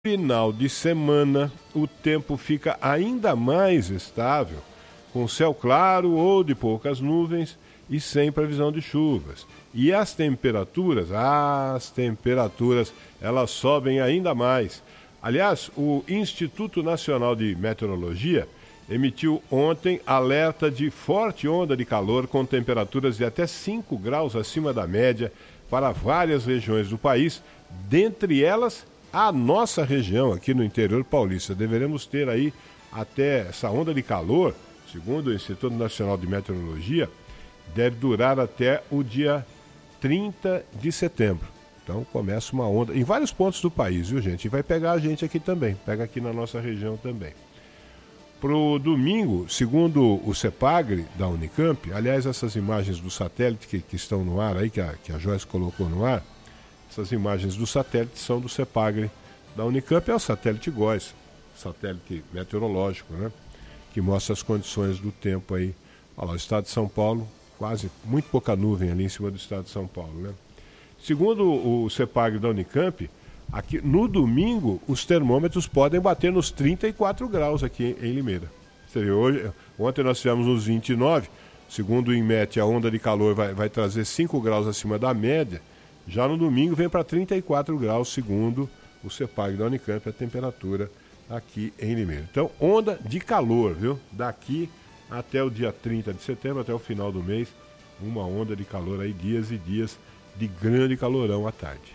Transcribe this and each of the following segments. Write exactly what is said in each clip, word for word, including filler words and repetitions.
Final de semana, o tempo fica ainda mais estável, com céu claro ou de poucas nuvens e sem previsão de chuvas. E as temperaturas, as temperaturas, elas sobem ainda mais. Aliás, o Instituto Nacional de Meteorologia emitiu ontem alerta de forte onda de calor com temperaturas de até cinco graus acima da média para várias regiões do país, dentre elas a nossa região aqui no interior paulista. Deveremos ter aí até essa onda de calor, segundo o Instituto Nacional de Meteorologia, deve durar até o dia trinta de setembro. Então começa uma onda em vários pontos do país, viu, gente? E vai pegar a gente aqui também, pega aqui na nossa região também. Pro domingo, segundo o CEPAGRE da Unicamp, aliás, essas imagens do satélite que, que estão no ar aí, que a, que a Joyce colocou no ar, essas imagens do satélite são do CEPAGRE da Unicamp, é o satélite GOES, satélite meteorológico, né? Que mostra as condições do tempo aí. Olha lá, o estado de São Paulo, quase, muito pouca nuvem ali em cima do estado de São Paulo, né? Segundo o CEPAGRE da Unicamp, aqui, no domingo, os termômetros podem bater nos trinta e quatro graus aqui em Limeira. Você viu, hoje, ontem nós tivemos uns vinte e nove, segundo o INMET, a onda de calor vai, vai trazer cinco graus acima da média. Já no domingo vem para trinta e quatro graus, segundo o CEPAGRE da Unicamp, a temperatura aqui em Limeira. Então, onda de calor, viu? Daqui até o dia trinta de setembro, até o final do mês, uma onda de calor aí, dias e dias de grande calorão à tarde.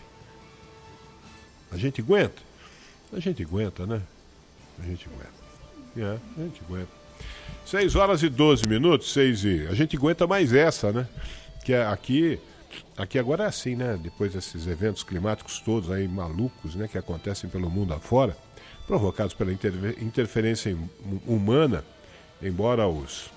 A gente aguenta? A gente aguenta, né? A gente aguenta. É, a gente aguenta. seis horas e doze minutos, seis e... A gente aguenta mais essa, né? Que é aqui... Aqui agora é assim, né? Depois desses eventos climáticos todos aí malucos, né? Que acontecem pelo mundo afora, provocados pela inter- interferência humana, embora os,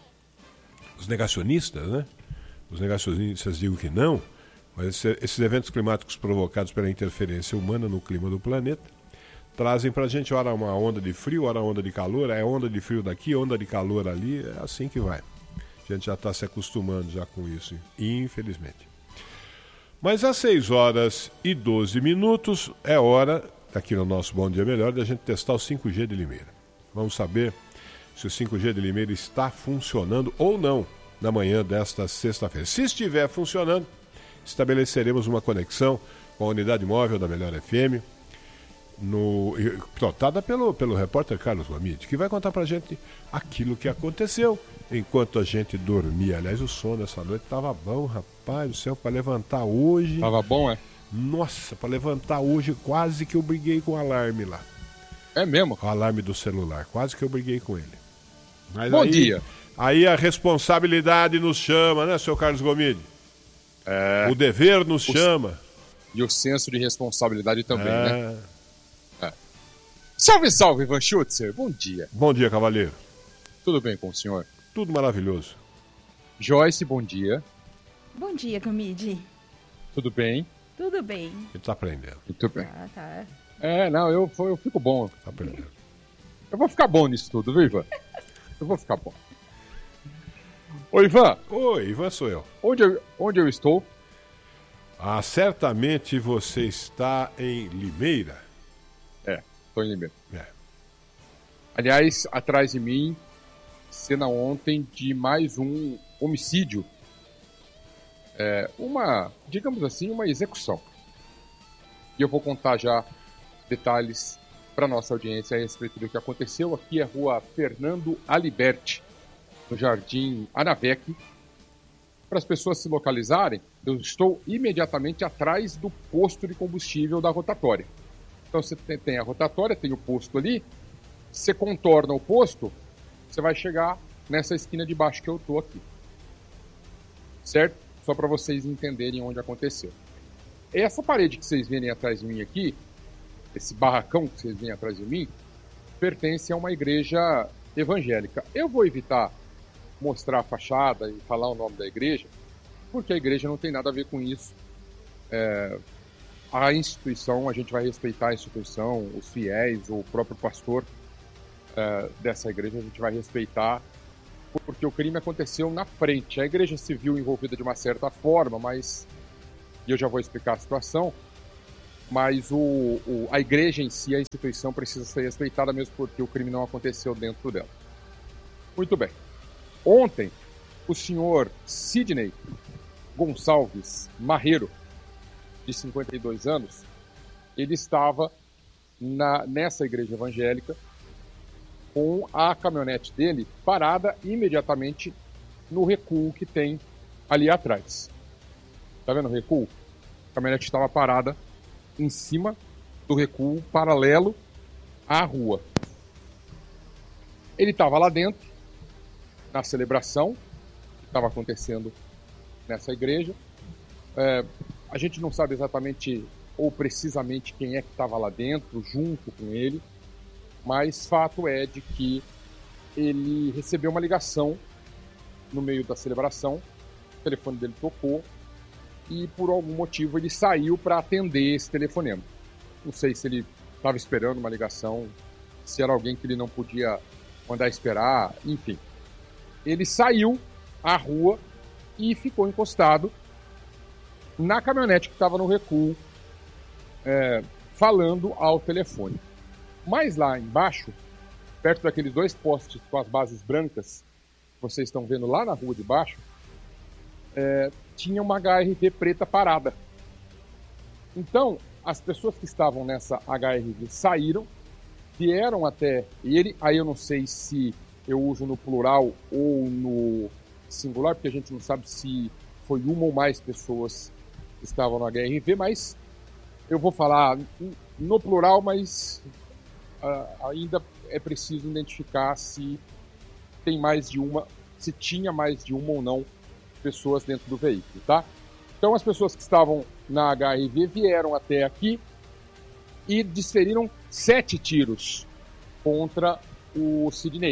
os negacionistas, né? Os negacionistas digam que não, mas esse, esses eventos climáticos provocados pela interferência humana no clima do planeta trazem pra gente, ora uma onda de frio, ora onda de calor, é onda de frio daqui, onda de calor ali, é assim que vai. A gente já está se acostumando já com isso, infelizmente. Mas às seis horas e doze minutos é hora, aqui no nosso Bom Dia Melhor, da gente testar o cinco G de Limeira. Vamos saber se o cinco G de Limeira está funcionando ou não na manhã desta sexta-feira. Se estiver funcionando, estabeleceremos uma conexão com a unidade móvel da Melhor F M, no, pilotada pelo, pelo repórter Carlos Gomide, que vai contar pra gente aquilo que aconteceu enquanto a gente dormia. Aliás, o sono essa noite tava bom, rapaz do céu, pra levantar hoje. Tava bom, é? Nossa, pra levantar hoje quase que eu briguei com o alarme lá. É mesmo? O alarme do celular, quase que eu briguei com ele. Mas bom aí, dia. Aí a responsabilidade nos chama, né, seu Carlos Gomide? É. O dever nos o... chama. E o senso de responsabilidade também, é. né? É. Salve, salve, Ivan Schutzer. Bom dia. Bom dia, cavaleiro. Tudo bem com o senhor? Tudo maravilhoso. Joyce, bom dia. Bom dia, Gomide. Tudo bem? Tudo bem. A gente tá aprendendo. Muito bem. Ah, tá. É, não, eu, eu fico bom. Tá aprendendo. Eu vou ficar bom nisso tudo, viu, Ivan? Eu vou ficar bom. Oi, Ivan. Oi, Ivan sou eu. Onde eu, onde eu estou? Ah, certamente você está em Limeira. É, estou em Limeira. É. Aliás, atrás de mim, cena ontem de mais um homicídio. É, uma, digamos assim, uma execução. E eu vou contar já detalhes para nossa audiência a respeito do que aconteceu. Aqui é a rua Fernando Aliberti, no Jardim Anavec. Para as pessoas se localizarem, eu estou imediatamente atrás do posto de combustível da rotatória. Então você tem a rotatória, tem o posto ali, você contorna o posto, você vai chegar nessa esquina de baixo que eu estou aqui. Certo? Só para vocês entenderem onde aconteceu. Essa parede que vocês verem atrás de mim aqui, esse barracão que vocês veem atrás de mim, pertence a uma igreja evangélica. Eu vou evitar mostrar a fachada e falar o nome da igreja, porque a igreja não tem nada a ver com isso. É, a instituição, a gente vai respeitar a instituição, os fiéis, o próprio pastor é, dessa igreja, a gente vai respeitar, porque o crime aconteceu na frente. A igreja se viu envolvida de uma certa forma, mas, e eu já vou explicar a situação, mas o, o, a igreja em si, a instituição, precisa ser respeitada mesmo porque o crime não aconteceu dentro dela. Muito bem. Ontem, o senhor Sidney Gonçalves Marreiro, de cinquenta e dois anos, ele estava na, nessa igreja evangélica com a caminhonete dele parada imediatamente no recuo que tem ali atrás. Tá vendo o recuo? A caminhonete estava parada em cima do recuo paralelo à rua. Ele estava lá dentro, na celebração que estava acontecendo nessa igreja. É, a gente não sabe exatamente ou precisamente quem é que estava lá dentro, junto com ele, mas fato é de que ele recebeu uma ligação no meio da celebração, o telefone dele tocou e por algum motivo ele saiu para atender esse telefonema. Não sei se ele estava esperando uma ligação, se era alguém que ele não podia mandar esperar, enfim. Ele saiu à rua e ficou encostado na caminhonete que estava no recuo, é, falando ao telefone. Mas lá embaixo, perto daqueles dois postes com as bases brancas que vocês estão vendo lá na rua de baixo, é, tinha uma H R V preta parada. Então, as pessoas que estavam nessa H R V saíram, vieram até ele, aí eu não sei se eu uso no plural ou no singular, porque a gente não sabe se foi uma ou mais pessoas que estavam no H R V, mas eu vou falar no plural, mas uh, ainda é preciso identificar se tem mais de uma, se tinha mais de uma ou não pessoas dentro do veículo, tá? Então as pessoas que estavam na H R V vieram até aqui e desferiram sete tiros contra o Sidney.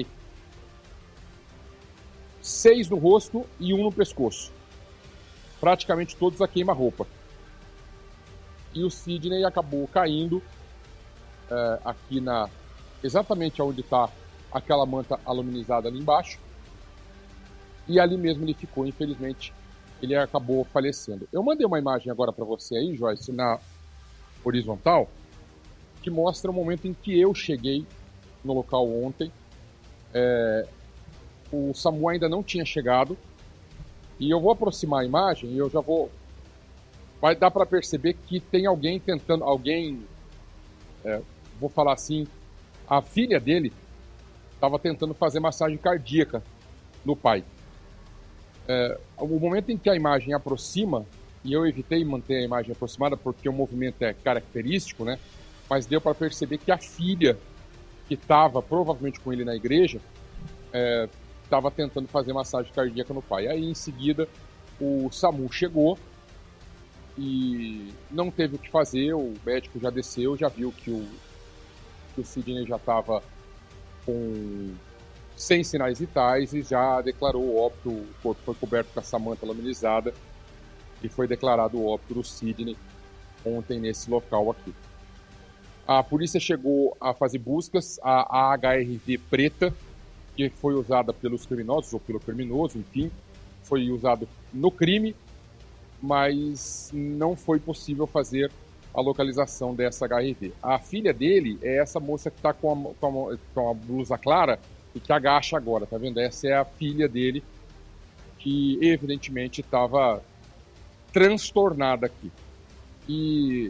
Seis no rosto e um no pescoço. Praticamente todos a queima-roupa. E o Sidney acabou caindo é, aqui na... exatamente onde está aquela manta aluminizada ali embaixo. E ali mesmo ele ficou, infelizmente, ele acabou falecendo. Eu mandei uma imagem agora para você aí, Joyce, na horizontal, que mostra o momento em que eu cheguei no local ontem. É, o SAMU ainda não tinha chegado. E eu vou aproximar a imagem e eu já vou... Vai dar para perceber que tem alguém tentando... Alguém... É, vou falar assim... A filha dele estava tentando fazer massagem cardíaca no pai. É, o momento em que a imagem aproxima, e eu evitei manter a imagem aproximada porque o movimento é característico, né? Mas deu para perceber que a filha, que estava provavelmente com ele na igreja, estava é, tentando fazer massagem cardíaca no pai. Aí, em seguida, o SAMU chegou e não teve o que fazer, o médico já desceu, já viu que o, que o Sidney já estava com... sem sinais vitais e já declarou o óbito. O corpo foi coberto com essa manta laminizada e foi declarado o óbito do Sidney ontem nesse local aqui. A polícia chegou a fazer buscas à H R V preta, que foi usada pelos criminosos, ou pelo criminoso, enfim, foi usado no crime, mas não foi possível fazer a localização dessa H R V. A filha dele é essa moça que está com, com, com a blusa clara, e que agacha agora, tá vendo? Essa é a filha dele, que evidentemente estava transtornada aqui. E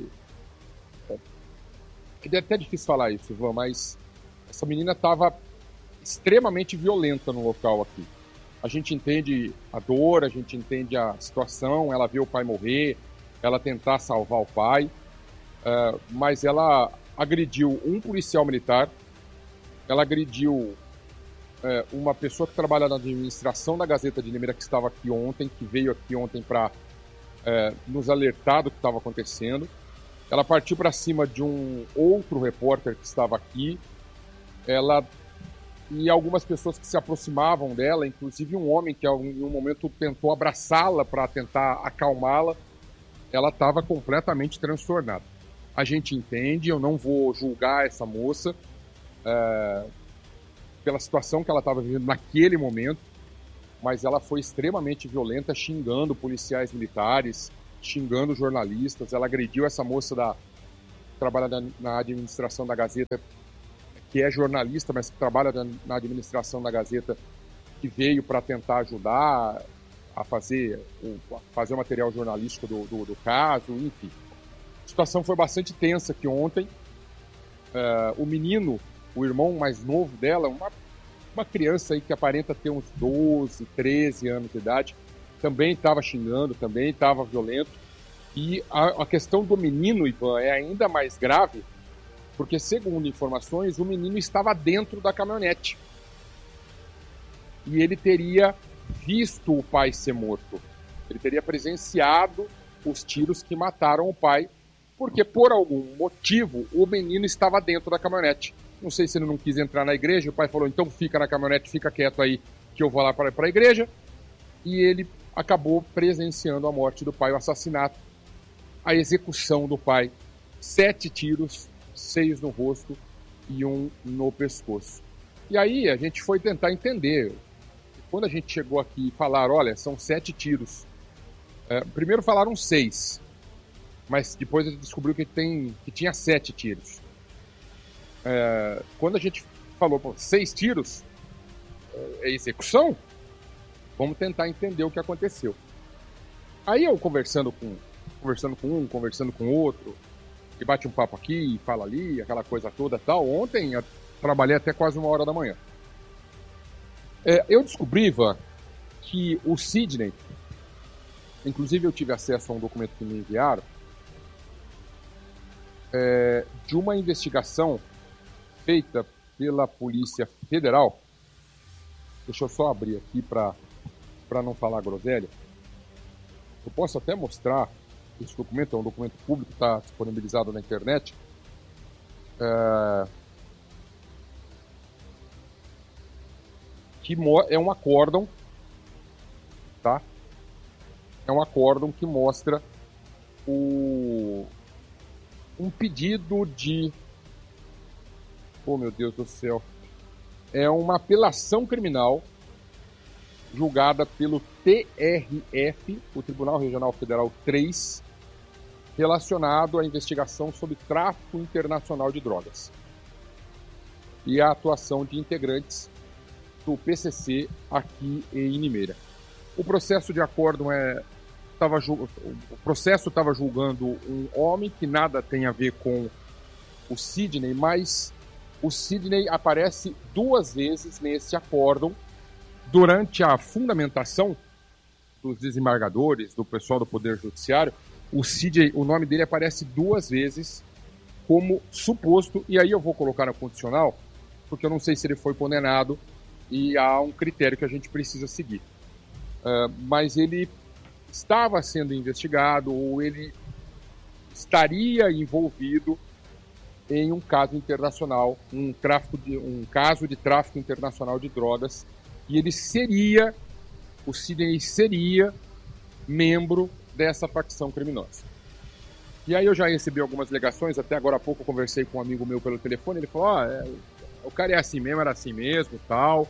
é até difícil falar isso, Ivan, mas essa menina estava extremamente violenta no local aqui. A gente entende a dor, a gente entende a situação, ela vê o pai morrer, ela tentar salvar o pai, uh, mas ela agrediu um policial militar, ela agrediu É, uma pessoa que trabalha na administração da Gazeta de Limeira, que estava aqui ontem, que veio aqui ontem para é, nos alertar do que estava acontecendo. Ela partiu para cima de um outro repórter que estava aqui. Ela e algumas pessoas que se aproximavam dela, inclusive um homem que em um momento tentou abraçá-la para tentar acalmá-la. Ela estava completamente transtornada. A gente entende, eu não vou julgar essa moça é, pela situação que ela estava vivendo naquele momento, mas ela foi extremamente violenta, xingando policiais militares, xingando jornalistas. Ela agrediu essa moça da, trabalha na, na administração da Gazeta, que é jornalista, mas que trabalha na, na administração da Gazeta, que veio para tentar ajudar a fazer o, a fazer o material jornalístico do, do, do caso, enfim. A situação foi bastante tensa aqui ontem. Uh, o menino, o irmão mais novo dela, uma, uma criança aí que aparenta ter uns doze, treze anos de idade, também estava xingando, também estava violento. E a, a questão do menino, Ivan, é ainda mais grave, porque, segundo informações, o menino estava dentro da caminhonete. E ele teria visto o pai ser morto. Ele teria presenciado os tiros que mataram o pai, porque, por algum motivo, o menino estava dentro da caminhonete. Não sei se ele não quis entrar na igreja, o pai falou, então fica na caminhonete, fica quieto aí, que eu vou lá para a igreja. E ele acabou presenciando a morte do pai, o assassinato, a execução do pai. Sete tiros, seis no rosto e um no pescoço. E aí a gente foi tentar entender. Quando a gente chegou aqui e falaram, olha, são sete tiros. É, primeiro falaram seis, mas depois a gente descobriu que, tem, que tinha sete tiros. É, quando a gente falou, pô, seis tiros, é execução? Vamos tentar entender o que aconteceu. Aí eu conversando com, conversando com um, conversando com outro, e bate um papo aqui, e fala ali, aquela coisa toda tal. Ontem eu trabalhei até quase uma hora da manhã. É, eu descobri, Ivan, que o Sidney, inclusive eu tive acesso a um documento que me enviaram, é, de uma investigação feita pela Polícia Federal. Deixa eu só abrir aqui para para não falar groselha. Eu posso até mostrar esse documento, é um documento público, está disponibilizado na internet. É, que é um acórdão, tá? É um acórdão que mostra o, um pedido de... Oh, meu Deus do céu. É uma apelação criminal julgada pelo T R F, o Tribunal Regional Federal três, relacionado à investigação sobre tráfico internacional de drogas e a atuação de integrantes do P C C aqui em Limeira. O processo de acórdão é tava, o processo estava julgando um homem que nada tem a ver com o Sidney, mas o Sidney aparece duas vezes nesse acórdão durante a fundamentação dos desembargadores, do pessoal do Poder Judiciário. O Sidney, o nome dele aparece duas vezes como suposto, e aí eu vou colocar no condicional, porque eu não sei se ele foi condenado e há um critério que a gente precisa seguir. Uh, mas ele estava sendo investigado ou ele estaria envolvido em um caso internacional, um, tráfico de, um caso de tráfico internacional de drogas, e ele seria, o Sidney seria membro dessa facção criminosa. E aí eu já recebi algumas ligações, até agora há pouco eu conversei com um amigo meu pelo telefone, ele falou, ó, oh, é, o cara é assim mesmo, era assim mesmo, tal,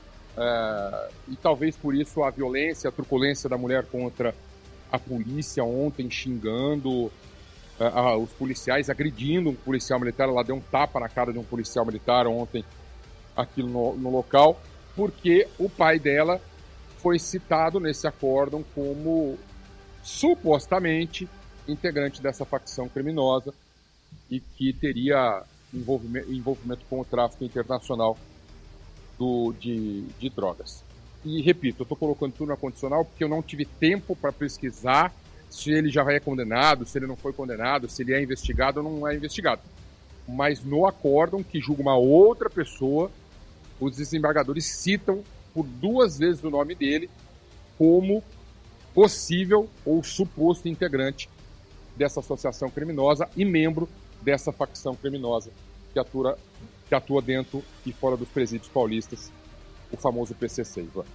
é, e talvez por isso a violência, a truculência da mulher contra a polícia ontem, xingando é, a, os policiais, agredindo um policial militar, ela deu um tapa na cara de um policial militar ontem aqui no, no local, porque o pai dela foi citado nesse acórdão como supostamente integrante dessa facção criminosa e que teria envolvimento, envolvimento com o tráfico internacional do, de, de drogas. E, repito, eu estou colocando tudo na condicional porque eu não tive tempo para pesquisar se ele já é condenado, se ele não foi condenado, se ele é investigado ou não é investigado. Mas no acórdão que julga uma outra pessoa, os desembargadores citam por duas vezes o nome dele como possível ou suposto integrante dessa associação criminosa e membro dessa facção criminosa que atua, que atua dentro e fora dos presídios paulistas, o famoso P C C. Ivan.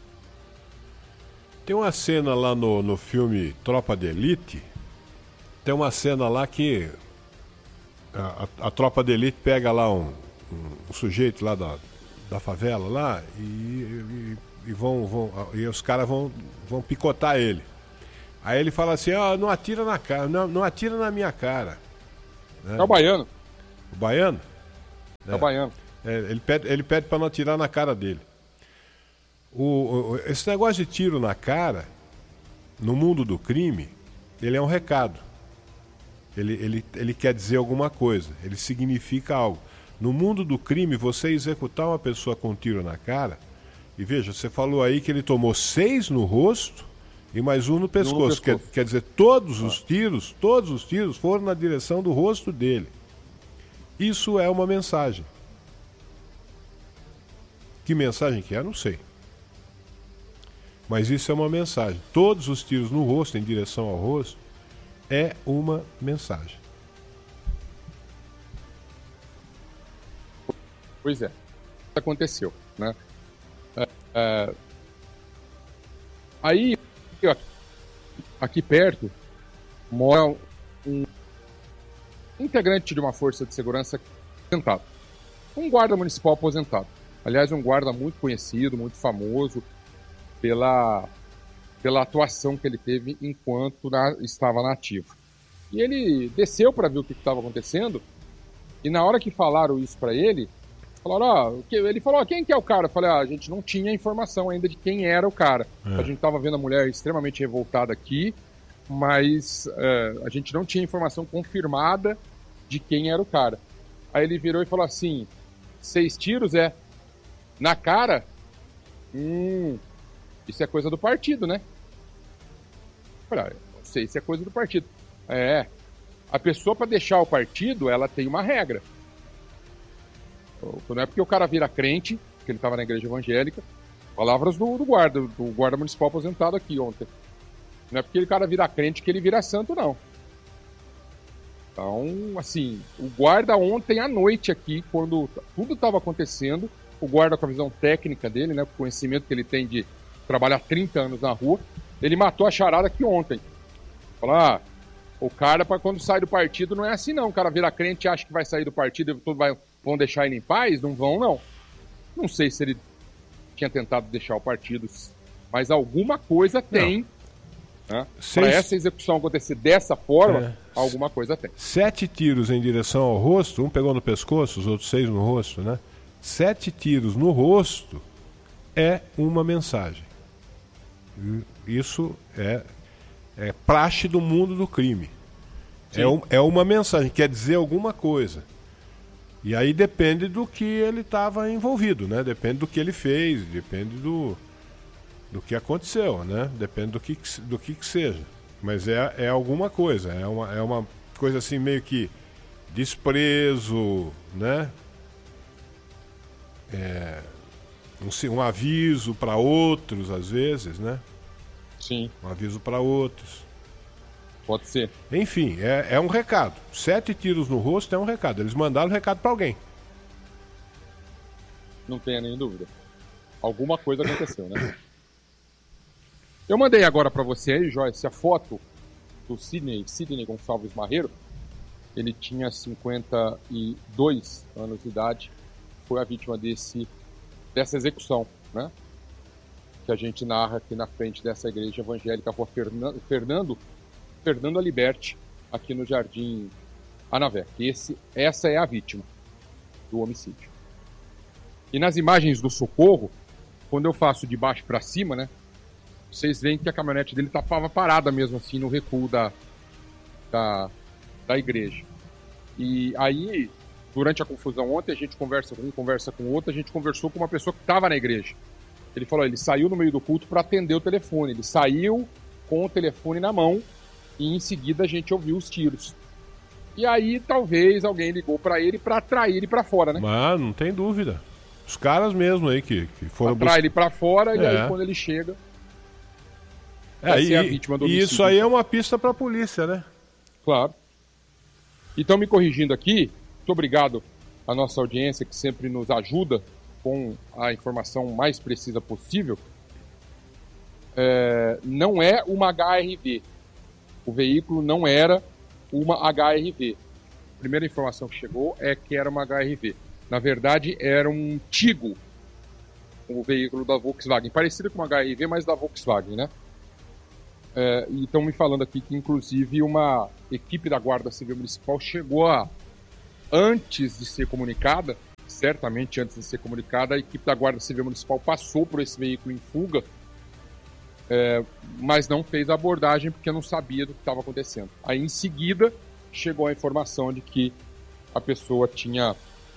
Tem uma cena lá no, no filme Tropa de Elite, tem uma cena lá que a, a, a Tropa de Elite pega lá um, um, um sujeito lá da, da favela lá e, e, e, vão, vão, e os caras vão, vão picotar ele. Aí ele fala assim, ó, oh, não atira na cara, não, não atira na minha cara. Né? É o baiano. O baiano? É, é o baiano. É, ele pede, ele pede para não atirar na cara dele. O, o, esse negócio de tiro na cara, no mundo do crime, ele é um recado. Ele, ele, ele quer dizer alguma coisa, ele significa algo. No mundo do crime, você executar uma pessoa com um tiro na cara, e veja, você falou aí que ele tomou seis no rosto e mais um no pescoço. Um no pescoço. Quer, quer dizer, todos os tiros, todos os tiros foram na direção do rosto dele. Isso é uma mensagem. Que mensagem que é? Não sei. Mas isso é uma mensagem. Todos os tiros no rosto, em direção ao rosto, é uma mensagem. Pois é. Aconteceu, né? É, é... Aí, aqui perto, mora um integrante de uma força de segurança aposentado. Um guarda municipal aposentado. Aliás, um guarda muito conhecido, muito famoso pela, pela atuação que ele teve enquanto na, estava na ativa. E ele desceu para ver o que estava acontecendo, e na hora que falaram isso para ele, falaram, ó, ele falou, ó, quem que é o cara? Eu falei, ah, a gente não tinha informação ainda de quem era o cara. É. A gente estava vendo a mulher extremamente revoltada aqui, mas é, a gente não tinha informação confirmada de quem era o cara. Aí ele virou e falou assim, seis tiros é na cara? Hum, isso é coisa do partido, né? Eu falei, ah, não sei, isso é coisa do partido. É, a pessoa para deixar o partido, ela tem uma regra. Não é porque o cara vira crente, que ele estava na igreja evangélica, palavras do, do guarda, do guarda municipal aposentado aqui ontem. Não é porque o cara vira crente que ele vira santo, não. Então, assim, o guarda ontem à noite aqui, quando tudo estava acontecendo, o guarda com a visão técnica dele, né, com o conhecimento que ele tem de trabalhar trinta anos na rua, ele matou a charada aqui ontem. Falou, ah, o cara, para quando sai do partido, não é assim não. O cara vira crente e acha que vai sair do partido e tudo vai, vão deixar ele em paz? Não vão, não. Não sei se ele tinha tentado deixar o partido, mas alguma coisa tem. Né? Seis... Para essa execução acontecer dessa forma, é. alguma coisa tem. Sete tiros em direção ao rosto, um pegou no pescoço, os outros seis no rosto, né? Sete tiros no rosto é uma mensagem. Isso é, é praxe do mundo do crime. É, um, é uma mensagem, quer dizer alguma coisa. E aí depende do que ele estava envolvido, né? Depende do que ele fez, depende do, do que aconteceu, né? Depende do que, do que, que seja. Mas é, é alguma coisa, é uma, é uma coisa assim meio que desprezo, né? É, um, um aviso para outros, às vezes, né? Sim. Um aviso para outros. Pode ser. Enfim, é, é um recado. Sete tiros no rosto é um recado. Eles mandaram um recado para alguém. Não tenha nem dúvida. Alguma coisa aconteceu, né? Eu mandei agora para você aí, Joyce, a foto do Sidney, Sidney Gonçalves Marreiro. Ele tinha cinquenta e dois anos de idade. Foi a vítima desse, dessa execução, né? Que a gente narra aqui na frente dessa igreja evangélica, a rua Fernando, Fernando, Fernando Aliberti, aqui no Jardim Anavé. Esse, essa é a vítima do homicídio. E nas imagens do socorro, quando eu faço de baixo para cima, né? Vocês veem que a caminhonete dele estava parada mesmo assim no recuo da, da, da igreja. E aí, durante a confusão ontem, a gente conversa com um, conversa com outro, a gente conversou com uma pessoa que estava na igreja. Ele falou, ele saiu no meio do culto para atender o telefone. Ele saiu com o telefone na mão e em seguida a gente ouviu os tiros. E aí talvez alguém ligou para ele para atrair ele para fora, né? Mas não tem dúvida. Os caras mesmo aí que, que foram... Atrai bus... ele para fora é. E aí quando ele chega... É, e, a vítima do e isso aí é uma pista para a polícia, né? Claro. Então, me corrigindo aqui, muito obrigado à nossa audiência que sempre nos ajuda com a informação mais precisa possível. É, não é uma H R V. O veículo não era uma H R V. A primeira informação que chegou é que era uma H R V. Na verdade, era um Tigo, o veículo da Volkswagen. Parecido com uma H R V, mas da Volkswagen, né? É, e estão me falando aqui que, inclusive, uma equipe da Guarda Civil Municipal chegou a, antes de ser comunicada, certamente antes de ser comunicada, a equipe da Guarda Civil Municipal passou por esse veículo em fuga, é, mas não fez a abordagem porque não sabia do que estava acontecendo. Aí, em seguida, chegou a informação de que a pessoa tinha,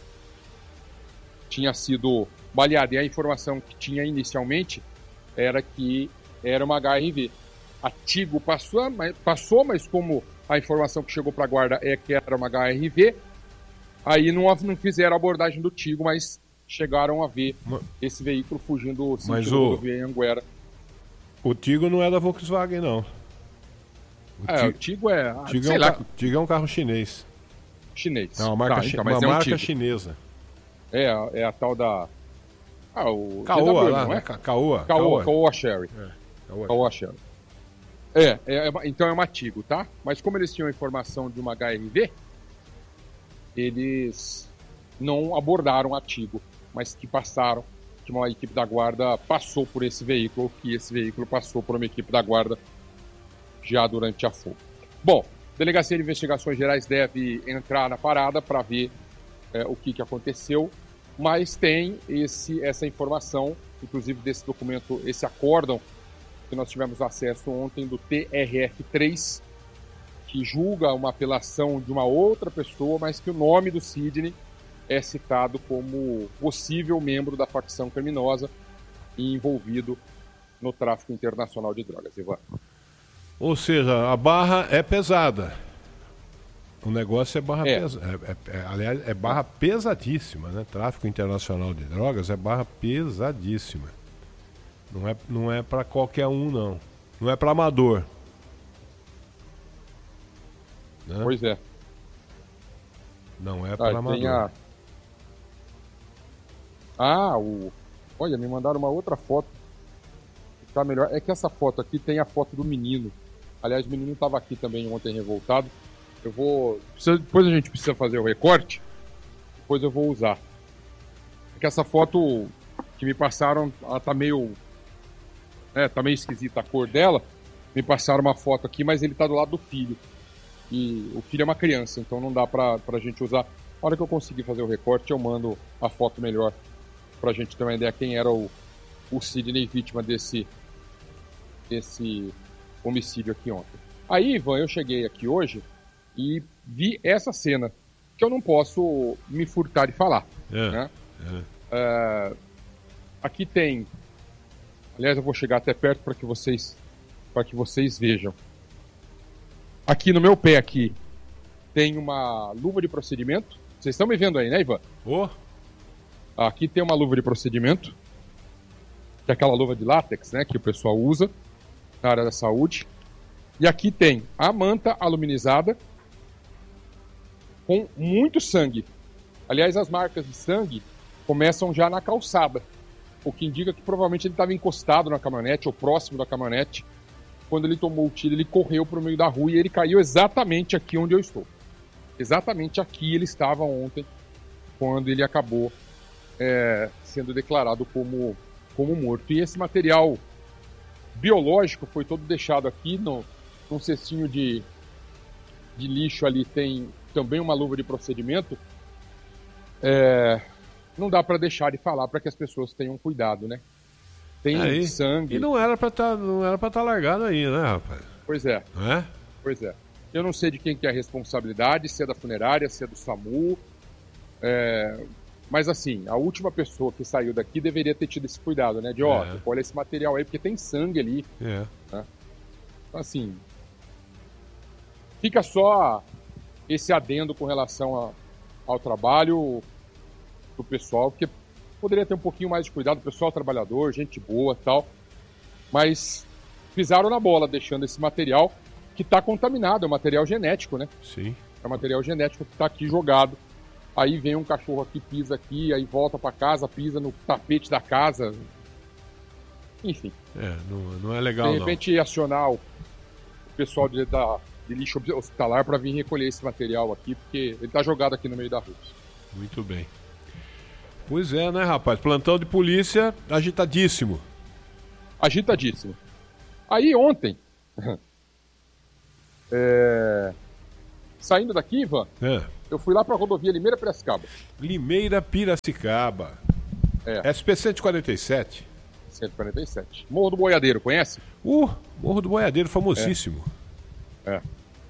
tinha sido baleada. E a informação que tinha inicialmente era que era uma H R V. A Tigo passou, mas, passou, mas como a informação que chegou para a guarda é que era uma H R V, aí não, não fizeram a abordagem do Tigo, mas chegaram a ver mas, esse veículo fugindo sentido o, rodovia Anhanguera. O Tigo não é da Volkswagen, não. O é, Tigo, o Tigo é... Ah, Tigo, é um, lá, Tigo é um carro chinês. Chinês. É uma marca, tá, então, uma é marca um chinesa. É, é a tal da... Ah, o... Caoa, lá, não é? Caoa. Caoa, Caoa Sherry. É, Caoa Sherry. É, é, é, então é uma Tigo, tá? Mas como eles tinham a informação de uma H R V, eles não abordaram a Tigo, mas que passaram, que uma equipe da guarda passou por esse veículo, que esse veículo passou por uma equipe da guarda já durante a fuga. Bom, a Delegacia de Investigações Gerais deve entrar na parada para ver é, o que, que aconteceu, mas tem esse, essa informação, inclusive desse documento, esse acórdão, que nós tivemos acesso ontem do T R F três, que julga uma apelação de uma outra pessoa, mas que o nome do Sidney é citado como possível membro da facção criminosa e envolvido no tráfico internacional de drogas. Ivan. Ou seja, a barra é pesada. O negócio é barra é. pesada. É, é, é, aliás, é barra pesadíssima, né? Tráfico internacional de drogas é barra pesadíssima. Não é, não é para qualquer um, não. Não é para amador. Né? Pois é. Não é para ah, amador. A... Ah, o... olha, me mandaram uma outra foto. Tá melhor. É que essa foto aqui tem a foto do menino. Aliás, o menino estava aqui também ontem revoltado. Eu vou... Depois a gente precisa fazer o recorte. Depois eu vou usar. É que essa foto que me passaram, ela tá meio... É, tá meio esquisita a cor dela. Me passaram uma foto aqui, mas ele tá do lado do filho. E o filho é uma criança, então não dá pra, pra gente usar. Na hora que eu conseguir fazer o recorte, eu mando a foto melhor pra gente ter uma ideia quem era o, o Sidney, vítima desse, desse homicídio aqui ontem. Aí, Ivan, eu cheguei aqui hoje e vi essa cena, que eu não posso me furtar de falar. É, né? é. É, aqui tem... Aliás, eu vou chegar até perto para que vocês para que vocês vejam. Aqui no meu pé aqui tem uma luva de procedimento. Vocês estão me vendo aí, né, Ivan? Oh. Aqui tem uma luva de procedimento, que é aquela luva de látex, né, que o pessoal usa na área da saúde. E aqui tem a manta aluminizada com muito sangue. Aliás, as marcas de sangue começam já na calçada, o que indica que provavelmente ele estava encostado na caminhonete ou próximo da caminhonete. Quando ele tomou o tiro, ele correu para o meio da rua e ele caiu exatamente aqui onde eu estou. Exatamente aqui ele estava ontem, quando ele acabou é, sendo declarado como, como morto. E esse material biológico foi todo deixado aqui no, num cestinho de, de lixo ali. Tem também uma luva de procedimento. É... Não dá para deixar de falar para que as pessoas tenham cuidado, né? Tem aí, sangue. E não era para tá, não era para estar tá largado aí, né, rapaz? Pois é. Não é? Pois é. Eu não sei de quem que é a responsabilidade, se é da funerária, se é do SAMU. É... Mas assim, a última pessoa que saiu daqui deveria ter tido esse cuidado, né? De, ó, é. olha esse material aí, porque tem sangue ali. É. Né? Então, assim, fica só esse adendo com relação a, ao trabalho do pessoal, porque poderia ter um pouquinho mais de cuidado, o pessoal trabalhador, gente boa e tal, mas pisaram na bola, deixando esse material que está contaminado, é um material genético, né? Sim. É um material genético que está aqui jogado. Aí vem um cachorro aqui, pisa aqui, aí volta para casa, pisa no tapete da casa. Enfim. É, não, não é legal, de repente, não. acionar o pessoal de, da, de lixo hospitalar para vir recolher esse material aqui, porque ele está jogado aqui no meio da rua. Muito bem. Pois é, né, rapaz? Plantão de polícia agitadíssimo. Agitadíssimo. Aí ontem, É... Saindo daqui, Ivan, É. eu fui lá para a rodovia Limeira-Piracicaba. Limeira Piracicaba. É. S P cento e quarenta e sete. cento e quarenta e sete. Morro do Boiadeiro, conhece? Uh, Morro do Boiadeiro, famosíssimo. É.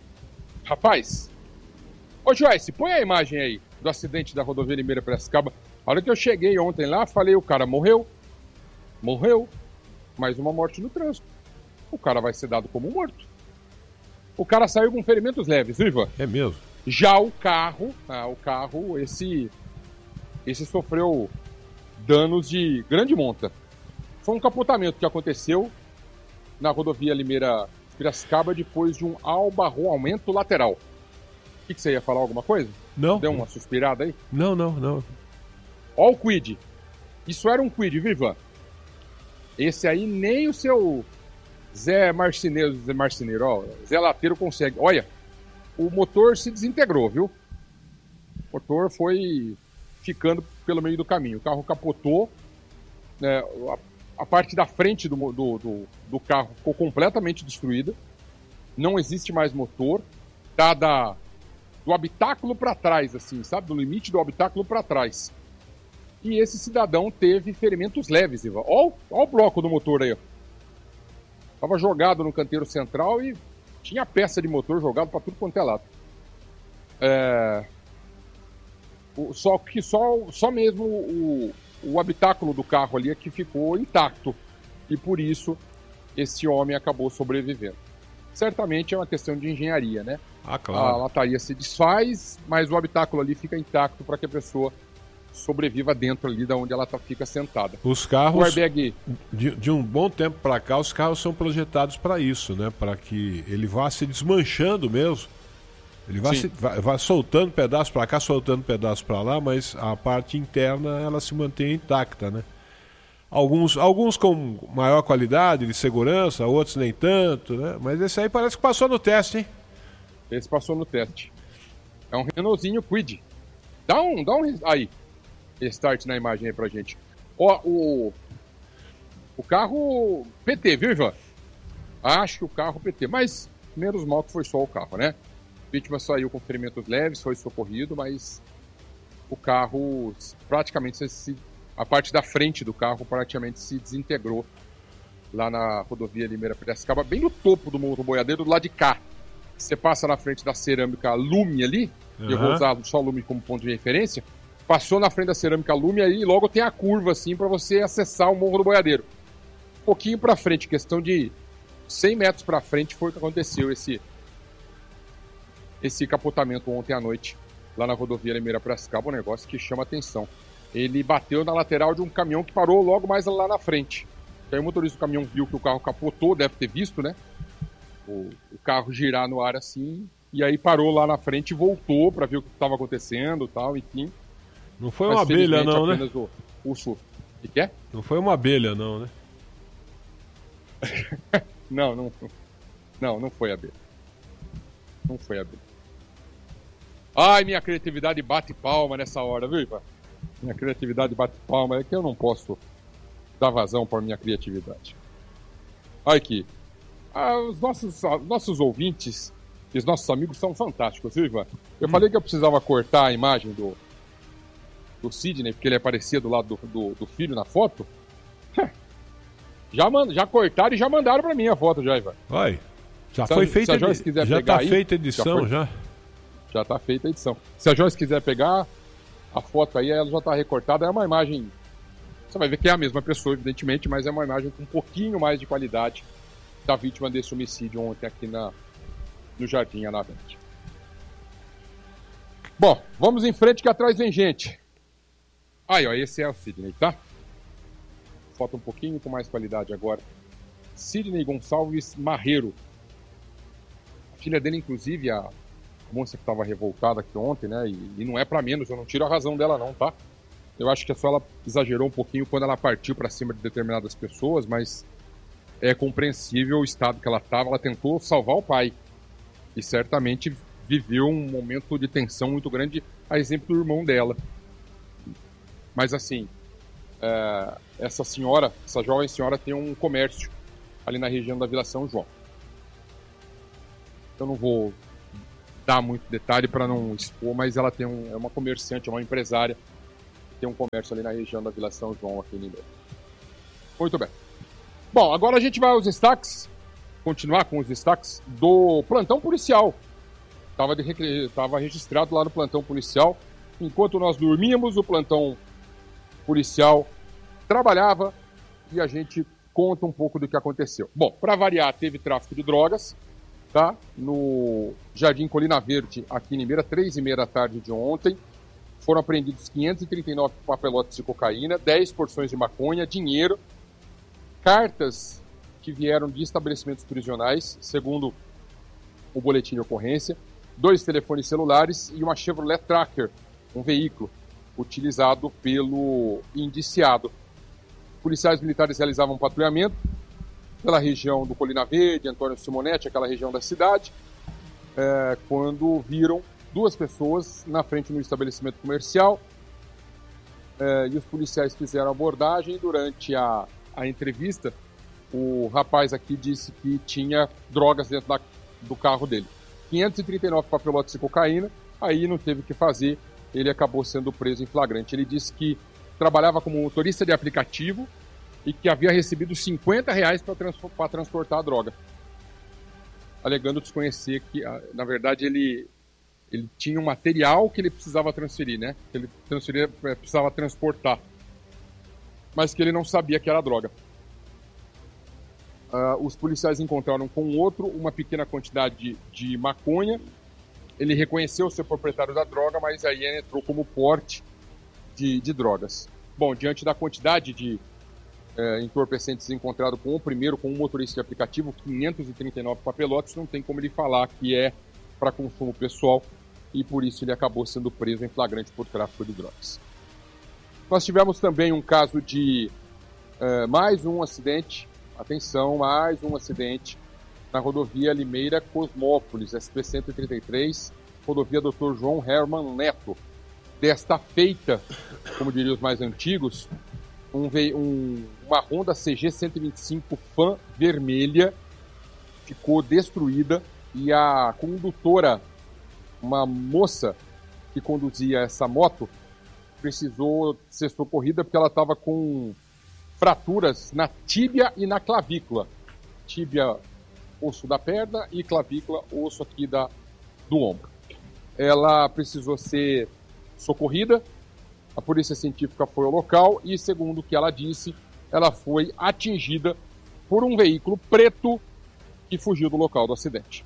Rapaz, ô Joyce, põe a imagem aí do acidente da rodovia Limeira-Piracicaba. A hora que eu cheguei ontem lá, falei, o cara morreu. Morreu. Mais uma morte no trânsito. O cara vai ser dado como morto. O cara saiu com ferimentos leves, viu, Ivan? É mesmo? Já o carro, ah, o carro, esse, esse sofreu danos de grande monta. Foi um capotamento que aconteceu na rodovia Limeira-Piracicaba depois de um albarroamento lateral. O que, que você ia falar, alguma coisa? Não. Deu uma suspirada aí? Não, não, não. Ó o Quid. Isso era um Quid, viu, Ivan? Esse aí nem o seu Zé Marceneiro, Zé Marceneiro, ó, Zé Lateiro consegue. Olha, o motor se desintegrou, viu? O motor foi ficando pelo meio do caminho. O carro capotou, né, a, a parte da frente do, do, do, do carro ficou completamente destruída. Não existe mais motor. Tá da, do habitáculo para trás, assim, sabe? Do limite do habitáculo para trás. E esse cidadão teve ferimentos leves, Ivan. Olha o bloco do motor aí, ó. Tava jogado no canteiro central e tinha peça de motor jogado para tudo quanto é lado. É... O, só que só, só mesmo o, o habitáculo do carro ali é que ficou intacto. E por isso esse homem acabou sobrevivendo. Certamente é uma questão de engenharia, né? Ah, claro. A lataria se desfaz, mas o habitáculo ali fica intacto para que a pessoa sobreviva dentro ali da onde ela tá, fica sentada. Os carros, o airbag... de, de um bom tempo para cá, os carros são projetados para isso, né? Para que ele vá se desmanchando mesmo. Ele vai, se, vai, vai soltando pedaços para cá, soltando pedaços para lá, mas a parte interna ela se mantém intacta, né? Alguns, alguns com maior qualidade de segurança, outros nem tanto, né? Mas esse aí parece que passou no teste, hein? Esse passou no teste. É um Renaultzinho Kwid. Dá um, dá um aí. Start na imagem aí pra gente. Ó, o o carro P T, viu, Ivan? Acho que o carro P T, mas menos mal que foi só o carro, né? A vítima saiu com ferimentos leves, foi socorrido, mas o carro praticamente se, a parte da frente do carro praticamente se desintegrou lá na rodovia Limeira-Piracicaba, bem no topo do Morro do Boiadeiro, do lado de cá. Você passa na frente da cerâmica Lume ali, uhum. Eu vou usar só Lume como ponto de referência. Passou na frente da cerâmica Lume aí e logo tem a curva assim para você acessar o Morro do Boiadeiro. Um pouquinho para frente, questão de cem metros para frente foi o que aconteceu esse esse capotamento ontem à noite lá na rodovia Limeira-Piracicaba, um negócio que chama atenção. Ele bateu na lateral de um caminhão que parou logo mais lá na frente. Aí o motorista do caminhão viu que o carro capotou, deve ter visto, né? O, o carro girar no ar assim, e aí parou lá na frente e voltou para ver o que estava acontecendo e tal, enfim. Não foi uma abelha, não, né? O, o susto. O que é? Não foi uma abelha, não, né? não, não, não, não foi abelha. Não foi abelha. Ai, minha criatividade bate palma nessa hora, viu, Ivan? Minha criatividade bate palma, é que eu não posso dar vazão para minha criatividade. Olha aqui. Ah, os nossos, ah, nossos ouvintes e os nossos amigos são fantásticos, viu, Ivan? Eu hum. falei que eu precisava cortar a imagem do do Sidney, porque ele aparecia do lado do, do, do filho na foto. Já, mand, já cortaram e já mandaram pra mim a foto já, Ivan. Vai. Já se foi a, feita a Joyce quiser já pegar tá aí, feita a edição, já, já. Já tá feita a edição. Se a Joyce quiser pegar a foto aí, ela já tá recortada. É uma imagem... Você vai ver que é a mesma pessoa, evidentemente, mas é uma imagem com um pouquinho mais de qualidade da vítima desse homicídio ontem aqui na, no Jardim Anavente. Bom, vamos em frente que atrás vem gente. Aí, ó, esse é o Sidney, tá? Foto um pouquinho com mais qualidade agora. Sidney Gonçalves Marreiro. A filha dele, inclusive, a moça que estava revoltada aqui ontem, né? E, e não é pra menos, eu não tiro a razão dela não, tá? Eu acho que só ela exagerou um pouquinho quando ela partiu pra cima de determinadas pessoas, mas é compreensível o estado que ela estava. Ela tentou salvar o pai. E certamente viveu um momento de tensão muito grande, a exemplo do irmão dela. Mas assim, é, essa senhora, essa jovem senhora tem um comércio ali na região da Vila São João. eu não vou dar muito detalhe para não expor, mas ela tem um, é uma comerciante, é uma empresária, tem um comércio ali na região da Vila São João, aqui em Limeira. Muito bem. Bom, agora a gente vai aos destaques, continuar com os destaques do plantão policial. Estava estava registrado lá no plantão policial. Enquanto nós dormíamos, o plantão policial trabalhava e a gente conta um pouco do que aconteceu. Bom, para variar, teve tráfico de drogas, tá? No Jardim Colina Verde, aqui em Limeira, três e meia da tarde de ontem. Foram apreendidos quinhentos e trinta e nove papelotes de cocaína, dez porções de maconha, dinheiro, cartas que vieram de estabelecimentos prisionais, segundo o boletim de ocorrência, dois telefones celulares e uma Chevrolet Tracker, um veículo utilizado pelo indiciado. Policiais militares realizavam um patrulhamento pela região do Colina Verde, Antônio Simonetti, aquela região da cidade, é, quando viram duas pessoas na frente do estabelecimento comercial, é, e os policiais fizeram a abordagem. Durante a, a entrevista, o rapaz aqui disse que tinha drogas dentro da, do carro dele. quinhentos e trinta e nove papelotes de cocaína, aí não teve o que fazer, ele acabou sendo preso em flagrante. Ele disse que trabalhava como motorista de aplicativo e que havia recebido cinquenta reais para trans, transportar a droga, alegando desconhecer que, na verdade, ele, ele tinha um material que ele precisava transferir, né? Que ele transferia, precisava transportar, mas que ele não sabia que era droga. Uh, os policiais encontraram com o outro uma pequena quantidade de, de maconha. Ele reconheceu ser proprietário da droga, mas aí ele entrou como porte de, de drogas. Bom, diante da quantidade de é, entorpecentes encontrado com o primeiro, com o motorista de aplicativo, quinhentos e trinta e nove papelotes, não tem como ele falar que é para consumo pessoal, e por isso ele acabou sendo preso em flagrante por tráfico de drogas. Nós tivemos também um caso de é, mais um acidente, atenção, mais um acidente na rodovia Limeira Cosmópolis, S P cento e trinta e três, rodovia doutor João Herman Neto. Desta feita, como diriam os mais antigos, um, um, uma Honda C G cento e vinte e cinco Fan vermelha ficou destruída e a condutora, uma moça que conduzia essa moto, precisou ser socorrida porque ela estava com fraturas na tíbia e na clavícula. Tíbia, osso da perna, e clavícula, osso aqui da, do ombro. Ela precisou ser socorrida, a polícia científica foi ao local e, segundo o que ela disse, ela foi atingida por um veículo preto que fugiu do local do acidente.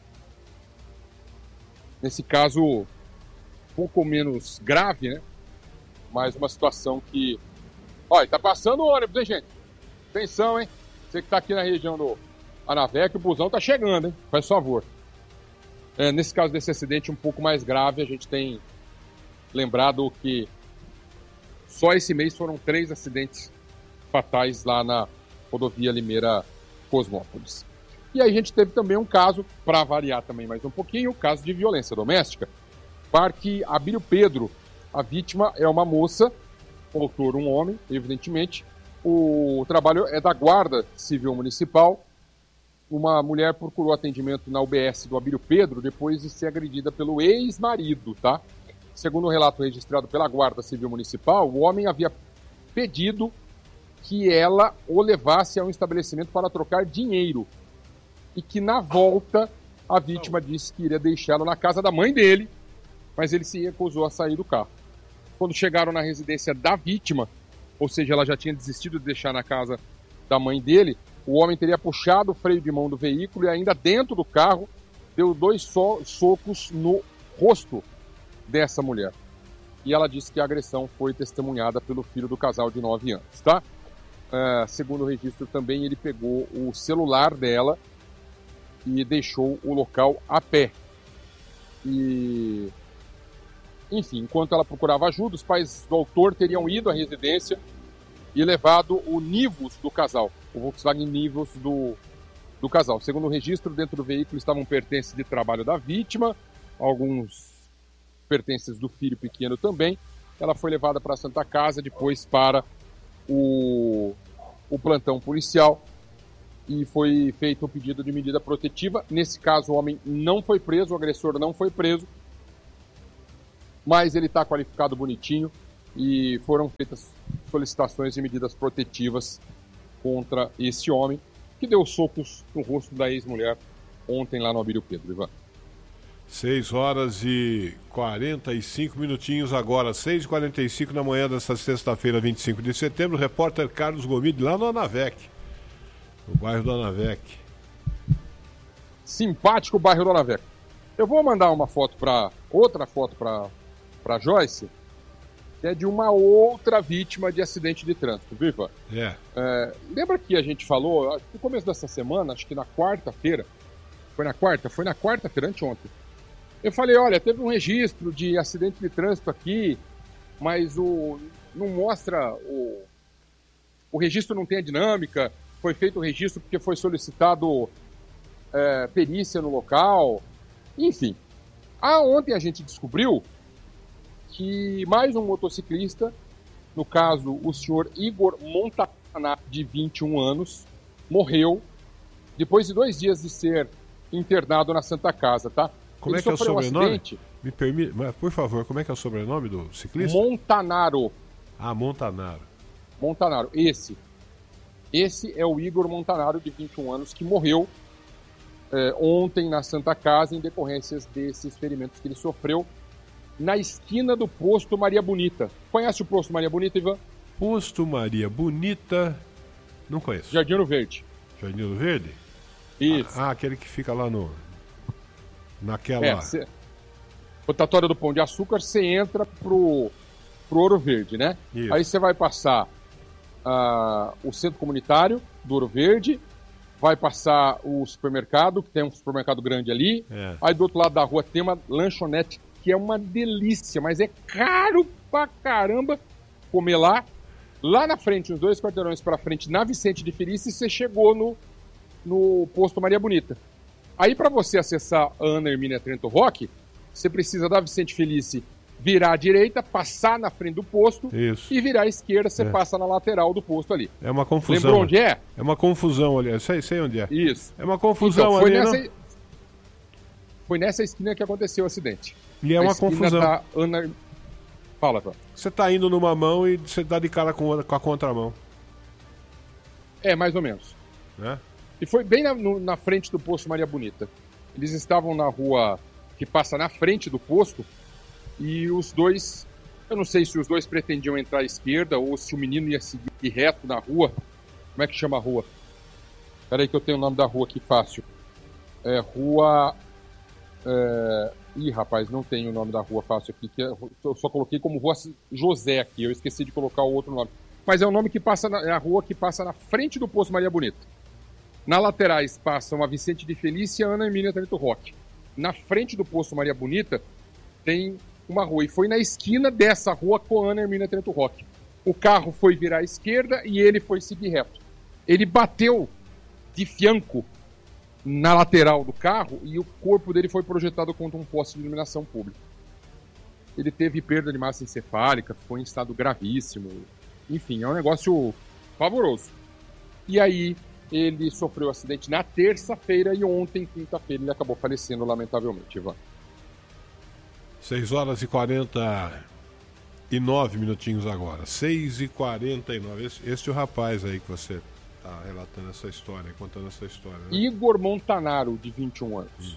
Nesse caso, um pouco menos grave, né? Mas uma situação que... Olha, tá passando o ônibus, hein, gente? Atenção, hein? Você que tá aqui na região do Anavec, o busão tá chegando, hein? Faz favor. É, nesse caso desse acidente um pouco mais grave, a gente tem lembrado que só esse mês foram três acidentes fatais lá na rodovia Limeira Cosmópolis. E aí a gente teve também um caso, para variar também mais um pouquinho, o caso de violência doméstica. Parque Abílio Pedro, a vítima é uma moça, o autor um homem, evidentemente. O trabalho é da Guarda Civil Municipal. Uma mulher procurou atendimento na U B S do Abílio Pedro depois de ser agredida pelo ex-marido, tá? Segundo o relato registrado pela Guarda Civil Municipal, o homem havia pedido que ela o levasse a um estabelecimento para trocar dinheiro e que, na volta, a vítima disse que iria deixá-lo na casa da mãe dele, mas ele se recusou a sair do carro. Quando chegaram na residência da vítima, ou seja, ela já tinha desistido de deixar na casa da mãe dele, o homem teria puxado o freio de mão do veículo e ainda dentro do carro deu dois so- socos no rosto dessa mulher. E ela disse que a agressão foi testemunhada pelo filho do casal de nove anos, tá? Uh, segundo o registro também, ele pegou o celular dela e deixou o local a pé. E... Enfim, enquanto ela procurava ajuda, os pais do autor teriam ido à residência e levado o Nivus do casal, o Volkswagen Nivus do, do casal. Segundo o registro, dentro do veículo estavam pertences de trabalho da vítima, alguns pertences do filho pequeno também. Ela foi levada para a Santa Casa, depois para o, o plantão policial. e foi feito o pedido de medida protetiva. Nesse caso, o homem não foi preso, o agressor não foi preso, mas ele está qualificado bonitinho e foram feitas solicitações de medidas protetivas contra esse homem que deu socos no rosto da ex-mulher ontem lá no Abílio Pedro, Ivan. seis horas e quarenta e cinco minutinhos agora, seis e quarenta e cinco da manhã desta sexta-feira, vinte e cinco de setembro, o repórter Carlos Gomide lá no Anavec, no bairro do Anavec. Simpático o bairro do Anavec. Eu vou mandar uma foto para outra foto para para Joyce, que é de uma outra vítima de acidente de trânsito, viu, Ivan? É. É, lembra que a gente falou, no começo dessa semana, acho que na quarta-feira, foi na quarta? Foi na quarta-feira, anteontem. Eu falei, olha, teve um registro de acidente de trânsito aqui, mas o, não mostra, o, o registro não tem a dinâmica, foi feito o registro porque foi solicitado é, perícia no local, enfim. Ah, ontem a gente descobriu que mais um motociclista, no caso o senhor Igor Montanaro, de vinte e um anos, morreu depois de dois dias de ser internado na Santa Casa, tá? Como Ele é que é o sobrenome? Um acidente... Me permite, mas por favor, como é que é o sobrenome do ciclista? Montanaro. Ah, Montanaro. Montanaro, esse. Esse é o Igor Montanaro, de vinte e um anos, que morreu é, ontem na Santa Casa em decorrências desses ferimentos que ele sofreu na esquina do posto Maria Bonita. Conhece o posto Maria Bonita, Ivan? Posto Maria Bonita, não conheço. Jardim Ouro Verde. Jardim Ouro Verde? Isso. Ah, aquele que fica lá no... Naquela... É, cê... rotatória do Pão de Açúcar, você entra pro, pro Ouro Verde, né? Isso. Aí você vai passar uh, o centro comunitário do Ouro Verde, vai passar o supermercado, que tem um supermercado grande ali. É. Aí do outro lado da rua tem uma lanchonete, que é uma delícia, mas é caro pra caramba comer lá. Lá na frente, uns dois quarteirões pra frente, na Vicente de Felice, você chegou no, no posto Maria Bonita. Aí para você acessar a Ana Hermínia Trento Roque, você precisa da Vicente Felice virar à direita, passar na frente do posto. Isso. E virar à esquerda, você é. passa na lateral do posto ali. É uma confusão. Lembrou onde é? É uma confusão ali, sei, sei onde é. Isso. É uma confusão então, foi ali, nessa... não? Foi nessa esquina que aconteceu o acidente. E é a uma esquina confusão. Da Ana... Fala, Fala. Você tá indo numa mão e você dá de cara com a, com a contramão. É, mais ou menos. Né? E foi bem na, no, na frente do posto Maria Bonita. Eles estavam na rua que passa na frente do posto e os dois, eu não sei se os dois pretendiam entrar à esquerda ou se o menino ia seguir reto na rua. Como é que chama a rua? Espera aí que eu tenho o nome da rua aqui fácil. É rua... É... Ih, rapaz, não tem o nome da rua fácil aqui, que é... eu só coloquei como Rua José aqui, eu esqueci de colocar o outro nome. Mas é o nome que passa, na... é a rua que passa na frente do posto Maria Bonita. Na laterais passam a Vicente de Felícia e a Ana Hermínia Trento Roque. Na frente do posto Maria Bonita tem uma rua, e foi na esquina dessa rua com a Ana Hermínia Trento Roque. O carro foi virar à esquerda e ele foi seguir reto. Ele bateu de fianco na lateral do carro e o corpo dele foi projetado contra um poste de iluminação pública. Ele teve perda de massa encefálica, ficou em estado gravíssimo. Enfim, é um negócio pavoroso. E aí ele sofreu um acidente na terça-feira e ontem, quinta-feira, ele acabou falecendo, lamentavelmente, Ivan. seis horas e quarenta e nove minutinhos agora. seis e quarenta e nove. Esse, esse é o rapaz aí que você está relatando essa história, contando essa história. Né? Igor Montanaro, de vinte e um anos. Uhum.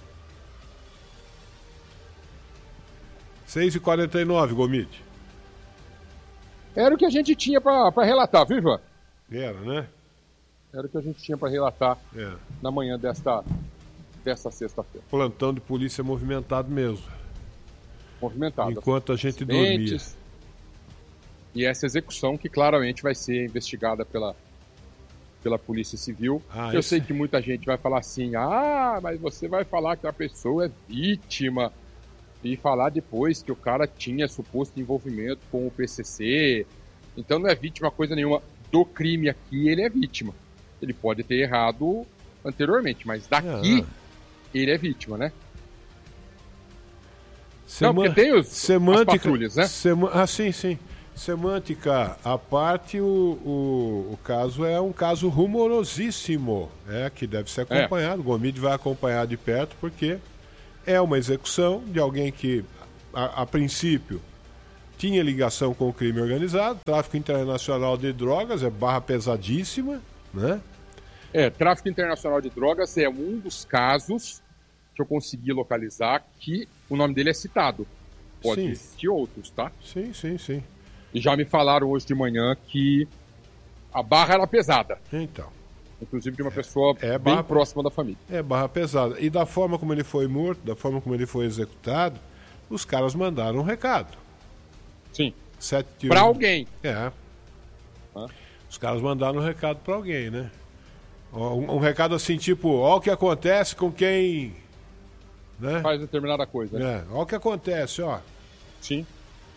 seis e quarenta e nove, Gomide. Era o que a gente tinha para relatar, viu, Ivan? Era, né? Era o que a gente tinha para relatar é. na manhã desta, desta sexta-feira. Plantão de polícia movimentado mesmo. Movimentado. Enquanto a gente dormia. E essa execução que claramente vai ser investigada pela, pela Polícia Civil. Ah, Eu esse... sei que muita gente vai falar assim, ah, mas você vai falar que a pessoa é vítima e falar depois que o cara tinha suposto envolvimento com o P C C. Então não é vítima coisa nenhuma. Do crime aqui, ele é vítima. Ele pode ter errado anteriormente, mas daqui ah. ele é vítima, né? Sema... Não, porque tem os, Semântica... as patrulhas, né? Sema... Ah, sim, sim. Semântica à parte, o, o, o caso é um caso rumorosíssimo, é, que deve ser acompanhado. É. O Gomide vai acompanhar de perto, porque é uma execução de alguém que, a, a princípio, tinha ligação com o crime organizado, tráfico internacional de drogas, é barra pesadíssima, né? É, tráfico internacional de drogas é um dos casos que eu consegui localizar que o nome dele é citado. Pode sim. existir outros, tá? Sim, sim, sim. E já me falaram hoje de manhã que a barra era pesada. Então. Inclusive de uma pessoa é, é bem barra, próxima da família. É barra pesada. E da forma como ele foi morto, da forma como ele foi executado, os caras mandaram um recado. Sim. Sete Para alguém. É. Hã? Os caras mandaram um recado para alguém, né? Um, um recado assim, tipo, ó o que acontece com quem... Né? Faz determinada coisa. Né? É, ó o que acontece, ó. Sim.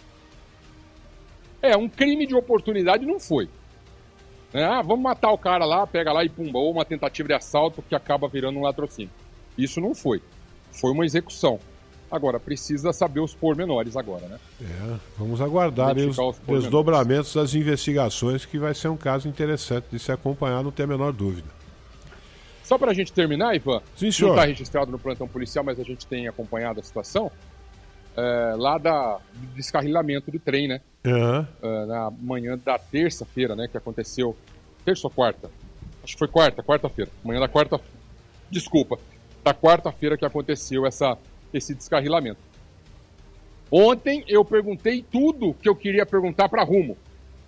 É, um crime de oportunidade não foi. É, ah, vamos matar o cara lá, pega lá e pumba. Ou uma tentativa de assalto que acaba virando um latrocínio. Isso não foi. Foi uma execução. Agora, precisa saber os pormenores agora, né? É, vamos aguardar os, os desdobramentos das investigações, que vai ser um caso interessante de se acompanhar, não tem a menor dúvida. Só para a gente terminar, Ivan, Sim, senhor. Não está registrado no plantão policial, mas a gente tem acompanhado a situação, é, lá da, do descarrilamento do trem, né? Uhum. É, na manhã da terça-feira, né? Que aconteceu, terça ou quarta? Acho que foi quarta, quarta-feira. Manhã da quarta, desculpa, da quarta-feira que aconteceu essa, esse descarrilamento. Ontem eu perguntei tudo que eu queria perguntar para a Rumo.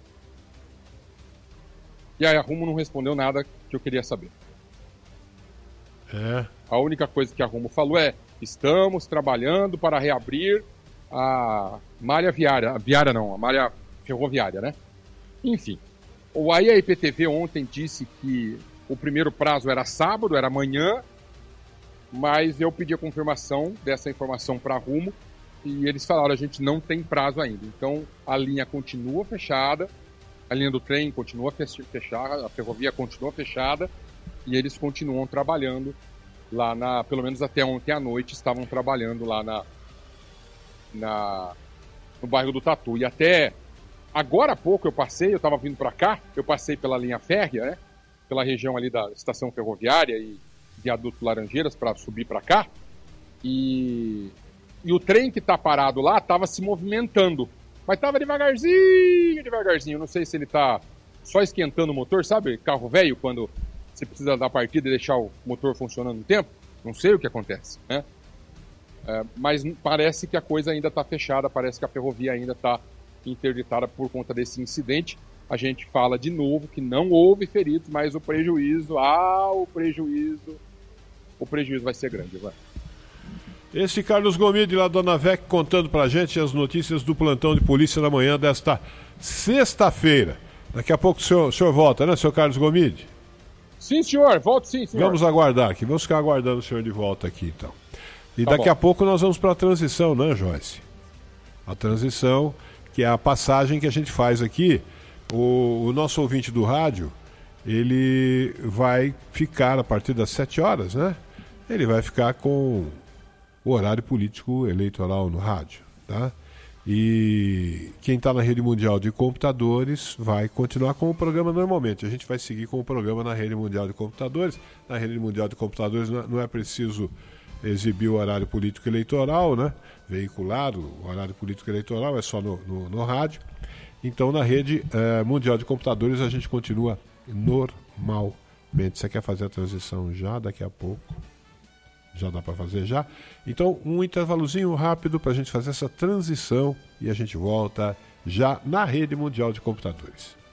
E aí a Rumo não respondeu nada que eu queria saber. É. A única coisa que a Rumo falou é: estamos trabalhando para reabrir a malha viária, a viária não, a malha ferroviária, né? Enfim, o aí a I P T V ontem disse que o primeiro prazo era sábado, era amanhã, mas eu pedi a confirmação dessa informação para a Rumo e eles falaram: a gente não tem prazo ainda. Então a linha continua fechada, a linha do trem continua fechada, a ferrovia continua fechada. E eles continuam trabalhando lá na... Pelo menos até ontem à noite estavam trabalhando lá na, na no bairro do Tatu. E até agora há pouco eu passei, eu estava vindo para cá, eu passei pela linha férrea, né? Pela região ali da estação ferroviária e viaduto Laranjeiras para subir para cá. E, e o trem que está parado lá estava se movimentando. Mas estava devagarzinho, devagarzinho. Não sei se ele está só esquentando o motor, sabe? Carro velho, quando... você precisa dar partida e deixar o motor funcionando um tempo, não sei o que acontece, né? É, mas parece que a coisa ainda está fechada, parece que a ferrovia ainda está interditada por conta desse incidente. A gente fala de novo que não houve feridos, mas o prejuízo, ah, o prejuízo, o prejuízo vai ser grande, vai. Esse Carlos Gomide lá, Dona Vec, contando pra gente as notícias do plantão de polícia na manhã desta sexta-feira. Daqui a pouco o senhor, o senhor volta, né, senhor Carlos Gomide? Sim, senhor, volto sim, senhor. Vamos aguardar aqui, vamos ficar aguardando o senhor de volta aqui, então. E tá daqui bom. a pouco nós vamos para a transição, né, Joyce? A transição, que é a passagem que a gente faz aqui. O, o nosso ouvinte do rádio, ele vai ficar a partir das sete horas, né? Ele vai ficar com o horário político eleitoral no rádio, tá? E quem está na rede mundial de computadores vai continuar com o programa normalmente. A gente vai seguir com o programa na rede mundial de computadores. Na rede mundial de computadores não é preciso exibir o horário político eleitoral, né? Veicular o horário político eleitoral, é só no, no, no rádio. Então, na rede eh, mundial de computadores, a gente continua normalmente. Você quer fazer a transição já daqui a pouco? Já dá para fazer já. Então, um intervalozinho rápido para a gente fazer essa transição e a gente volta já na rede mundial de computadores.